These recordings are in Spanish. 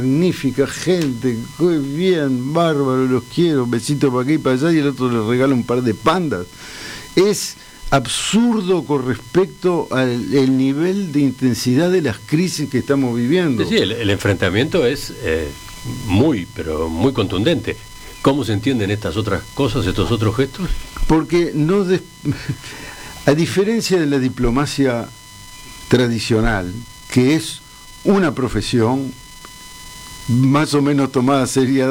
magnífica gente, qué bien, bárbaro, los quiero, besito para aquí y para allá, y el otro le regala un par de pandas. Es absurdo con respecto al nivel de intensidad de las crisis que estamos viviendo. Sí, el enfrentamiento es pero muy contundente. ¿Cómo se entienden estas otras cosas, estos otros gestos? Porque a diferencia de la diplomacia tradicional, que es una profesión más o menos tomada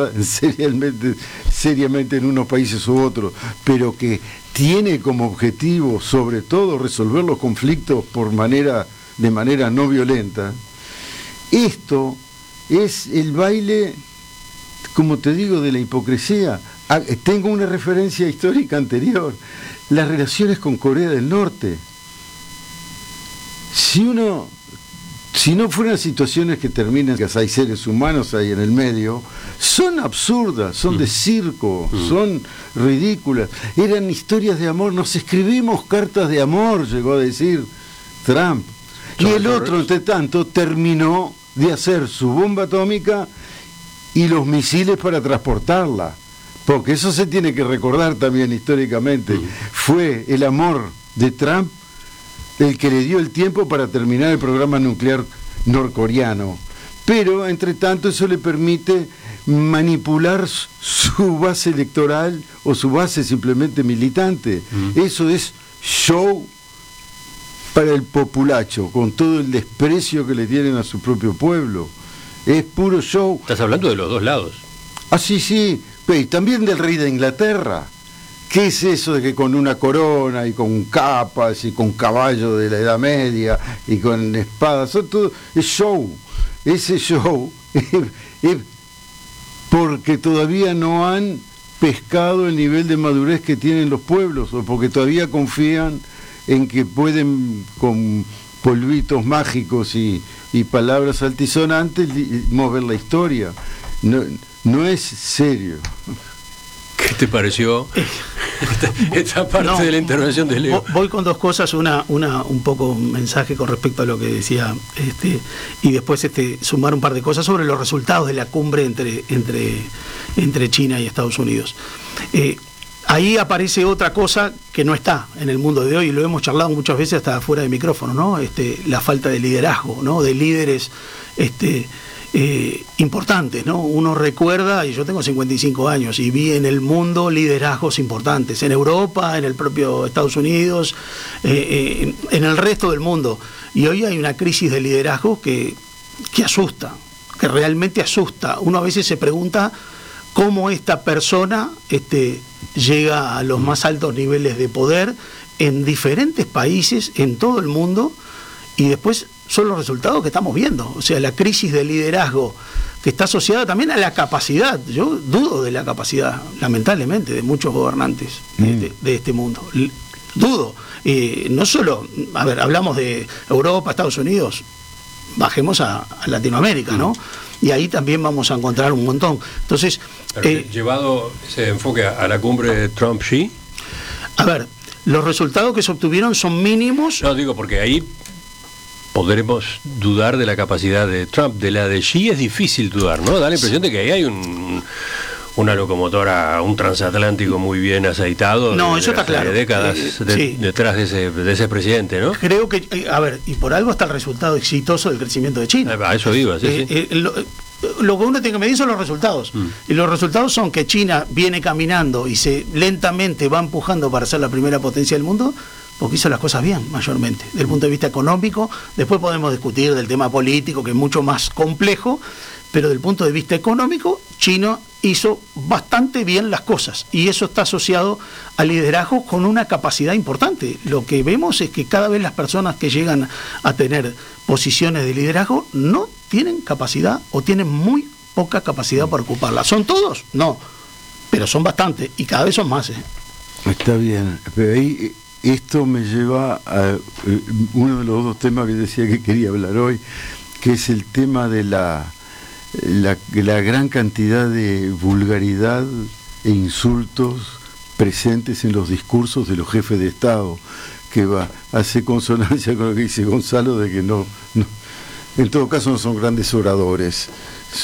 seriamente en unos países u otros, pero que tiene como objetivo, sobre todo, resolver los conflictos de manera no violenta. Esto es el baile, como te digo, de la hipocresía. Tengo una referencia histórica anterior, las relaciones con Corea del Norte. Si no fueran situaciones que terminan, que hay seres humanos ahí en el medio, son absurdas, son de circo, son ridículas. Eran historias de amor, nos escribimos cartas de amor, llegó a decir Trump. Y el otro, entre tanto, terminó de hacer su bomba atómica y los misiles para transportarla. Porque eso se tiene que recordar también históricamente. Fue el amor de Trump el que le dio el tiempo para terminar el programa nuclear norcoreano. Pero, entre tanto, eso le permite manipular su base electoral o su base simplemente militante. Eso es show para el populacho, con todo el desprecio que le tienen a su propio pueblo. Es puro show. Estás hablando de los dos lados. Ah, sí, pero también del rey de Inglaterra. ¿Qué es eso de que con una corona y con capas y con caballo de la Edad Media y con espadas, son todo, es show? Ese show es porque todavía no han pescado el nivel de madurez que tienen los pueblos, o porque todavía confían en que pueden, con polvitos mágicos y palabras altisonantes, mover la historia. No es serio. ¿Qué te pareció esta parte de la intervención de Leo? Voy con dos cosas, una un poco un mensaje con respecto a lo que decía, y después sumar un par de cosas sobre los resultados de la cumbre entre China y Estados Unidos. Ahí aparece otra cosa que no está en el mundo de hoy, y lo hemos charlado muchas veces hasta fuera de micrófono, ¿no? La falta de liderazgo, ¿no? De líderes importantes, ¿no? Uno recuerda, y yo tengo 55 años y vi en el mundo liderazgos importantes, en Europa, en el propio Estados Unidos, en el resto del mundo, y hoy hay una crisis de liderazgo que asusta, que realmente asusta. Uno a veces se pregunta cómo esta persona llega a los más altos niveles de poder en diferentes países, en todo el mundo, y después son los resultados que estamos viendo. O sea, la crisis de liderazgo que está asociada también a la capacidad. Yo dudo de la capacidad, lamentablemente, de muchos gobernantes de este mundo. Dudo. No solo, hablamos de Europa, Estados Unidos, bajemos a Latinoamérica, ¿no? Y ahí también vamos a encontrar un montón. Entonces, llevado ese enfoque a la cumbre de Trump-Xi. Los resultados que se obtuvieron son mínimos. No, digo, porque ahí podremos dudar de la capacidad de Trump. De la de Xi es difícil dudar, ¿no? Da la impresión de que ahí hay una locomotora, un transatlántico muy bien aceitado. No, eso está claro. Décadas detrás de ese presidente, ¿no? Creo que, y por algo está el resultado exitoso del crecimiento de China. A eso iba, sí. Lo que uno tiene que medir son los resultados. Y los resultados son que China viene caminando y lentamente va empujando para ser la primera potencia del mundo, porque hizo las cosas bien, mayormente, desde el punto de vista económico. Después podemos discutir del tema político, que es mucho más complejo, pero desde el punto de vista económico, China hizo bastante bien las cosas, y eso está asociado al liderazgo con una capacidad importante. Lo que vemos es que cada vez las personas que llegan a tener posiciones de liderazgo no tienen capacidad, o tienen muy poca capacidad para ocuparla. ¿Son todos? No, pero son bastantes, y cada vez son más. Está bien, pero ahí esto me lleva a uno de los dos temas que decía que quería hablar hoy, que es el tema de la gran cantidad de vulgaridad e insultos presentes en los discursos de los jefes de Estado, que hace consonancia con lo que dice Gonzalo, de que no, en todo caso no son grandes oradores.